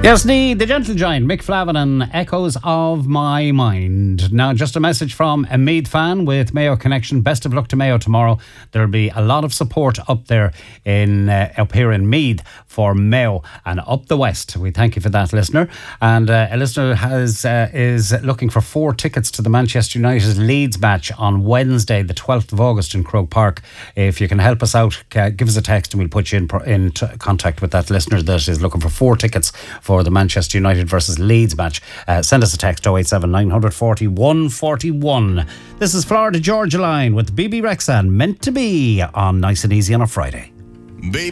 Yes, the gentle giant, Mick Flavin and Echoes of My Mind. Now, just a message from a Meath fan with Mayo Connection. Best of luck to Mayo tomorrow. There'll be a lot of support up there up here in Meath for Mayo and up the west. We thank you for that, listener. And a listener is looking for 4 tickets to the Manchester United Leeds match on Wednesday, the 12th of August in Croke Park. If you can help us out, give us a text and we'll put you in contact with that listener that is looking for 4 tickets for the Manchester United versus Leeds match. Send us a text 087 940 141. This is Florida Georgia Line with BB Rexha, Meant to Be, on Nice and Easy on a Friday. Baby.